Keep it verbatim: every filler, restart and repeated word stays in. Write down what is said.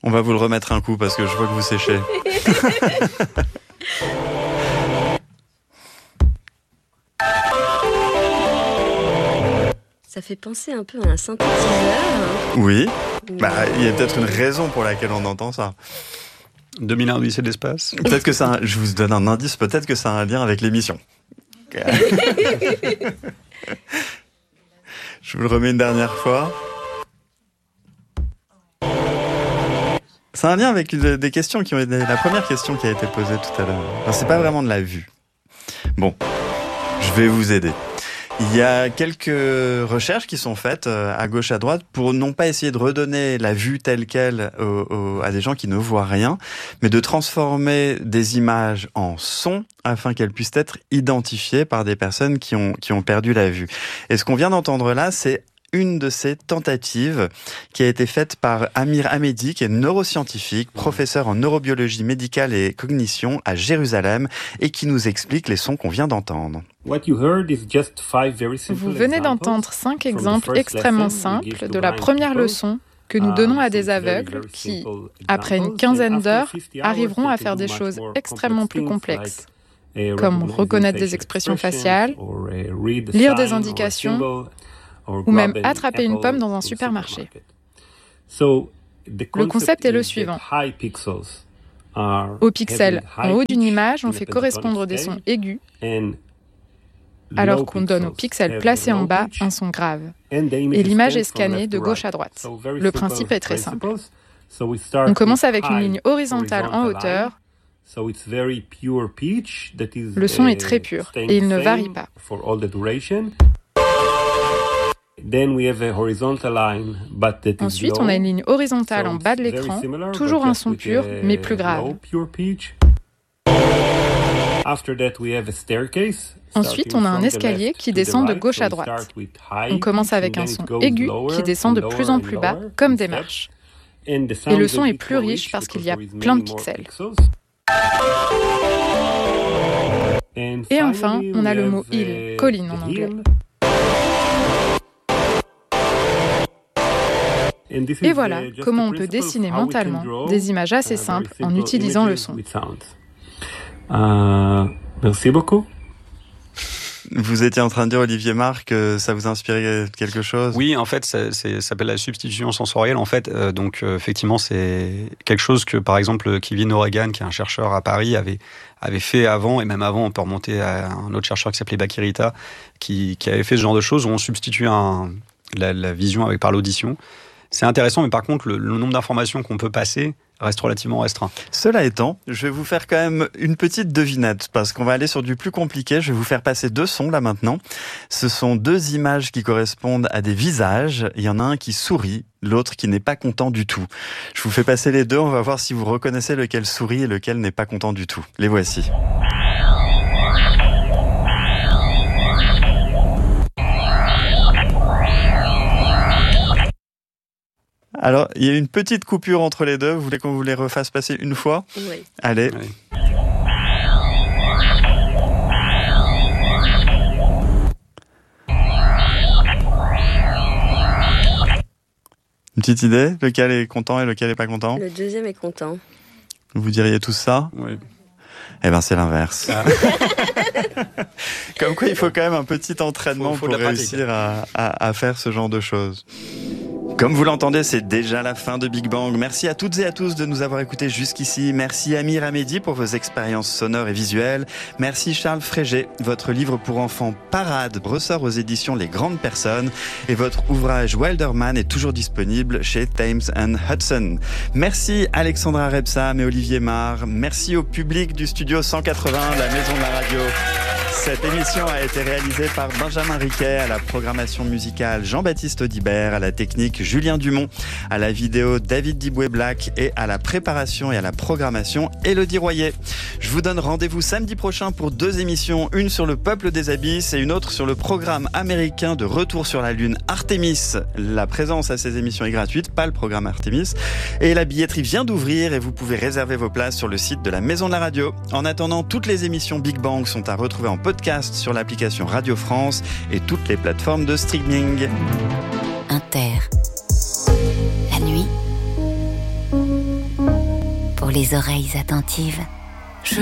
On va vous le remettre un coup parce que je vois que vous séchez. Ça fait penser un peu à un synthétiseur. Oui, bah, il y a peut-être une raison pour laquelle on entend ça. deux mille un Odyssée de l'espace. Peut-être que ça, je vous donne un indice, peut-être que ça a un lien avec l'émission. Je vous le remets une dernière fois. C'est un lien avec une des questions qui ont été, la première question qui a été posée tout à l'heure. Enfin, c'est pas vraiment de la vue. Bon, je vais vous aider. Il y a quelques recherches qui sont faites à gauche à droite pour non pas essayer de redonner la vue telle quelle aux, aux, à des gens qui ne voient rien, mais de transformer des images en sons afin qu'elles puissent être identifiées par des personnes qui ont, qui ont perdu la vue. Et ce qu'on vient d'entendre là, c'est une de ces tentatives qui a été faite par Amir Hamedi, qui est neuroscientifique, professeur en neurobiologie médicale et cognition à Jérusalem, et qui nous explique les sons qu'on vient d'entendre. Vous venez d'entendre cinq exemples extrêmement simples de la première leçon que nous donnons à des aveugles qui, après une quinzaine d'heures, arriveront à faire des choses extrêmement plus complexes, comme reconnaître des expressions faciales, lire des indications, ou même attraper une pomme dans un supermarché. Le concept est le suivant. Aux pixels en haut d'une image, on fait correspondre des sons aigus, alors qu'on donne aux pixels placés en bas un son grave. Et l'image est scannée de gauche à droite. Le principe est très simple. On commence avec une ligne horizontale en hauteur. Le son est très pur et il ne varie pas. Ensuite, on a une ligne horizontale en bas de l'écran, toujours un son pur, mais plus grave. Ensuite, on a un escalier qui descend de gauche à droite. On commence avec un son aigu qui descend de plus en plus bas, comme des marches. Et le son est plus riche parce qu'il y a plein de pixels. Et enfin, on a le mot « hill », colline en anglais. Et voilà comment on peut dessiner mentalement des images assez simples en utilisant le son. Euh, merci beaucoup. Vous étiez en train de dire, Olivier Marc, que ça vous inspirait quelque chose ? Oui, en fait, ça, c'est, ça s'appelle la substitution sensorielle. En fait, euh, donc euh, effectivement, c'est quelque chose que, par exemple, Kevin O'Regan, qui est un chercheur à Paris, avait avait fait avant, et même avant, on peut remonter à un autre chercheur qui s'appelait Bakirita, qui, qui avait fait ce genre de choses où on substitue un, la, la vision avec par l'audition. C'est intéressant, mais par contre, le, le nombre d'informations qu'on peut passer reste relativement restreint. Cela étant, je vais vous faire quand même une petite devinette, parce qu'on va aller sur du plus compliqué. Je vais vous faire passer deux sons, là, maintenant. Ce sont deux images qui correspondent à des visages. Il y en a un qui sourit, l'autre qui n'est pas content du tout. Je vous fais passer les deux, on va voir si vous reconnaissez lequel sourit et lequel n'est pas content du tout. Les voici. Alors, il y a une petite coupure entre les deux. Vous voulez qu'on vous les refasse passer une fois ? Oui. Allez. Oui. Une petite idée ? Lequel est content et lequel est pas content ? Le deuxième est content. Vous diriez tous ça ? Oui. Eh ben, c'est l'inverse. Ah. Comme quoi, il faut quand même un petit entraînement faut, faut pour réussir à, à, à faire ce genre de choses. Comme vous l'entendez, c'est déjà la fin de Big Bang. Merci à toutes et à tous de nous avoir écoutés jusqu'ici. Merci Amir Hamedi pour vos expériences sonores et visuelles. Merci Charles Frégé. Votre livre pour enfants Parade ressort aux éditions Les Grandes Personnes et votre ouvrage Wilderman est toujours disponible chez Thames and Hudson. Merci Alexandra Rebsam et Olivier Marr. Merci au public du studio cent quatre-vingts, la maison de la radio. Cette émission a été réalisée par Benjamin Riquet, à la programmation musicale Jean-Baptiste Audibert, à la technique Julien Dumont, à la vidéo David Diboué-Black et à la préparation et à la programmation Élodie Royer. Je vous donne rendez-vous samedi prochain pour deux émissions, une sur le peuple des abysses et une autre sur le programme américain de retour sur la Lune Artemis. La présence à ces émissions est gratuite, pas le programme Artemis. Et la billetterie vient d'ouvrir et vous pouvez réserver vos places sur le site de la Maison de la Radio. En attendant, toutes les émissions Big Bang sont à retrouver en podcast sur l'application Radio France et toutes les plateformes de streaming. Inter. La nuit, pour les oreilles attentives.